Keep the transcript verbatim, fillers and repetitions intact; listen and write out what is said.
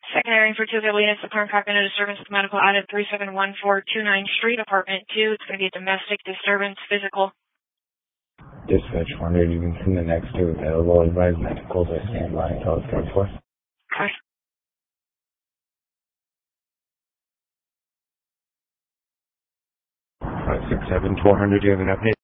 Secondary for two units, the current copy of disturbance to medical out at three seven one four two nine Street, apartment two. It's going to be a domestic disturbance, physical. Dispatch one hundred, you can send the next two available. Advise medicals are standby until it's cared for. Okay. five six seven, four hundred, do you have an update?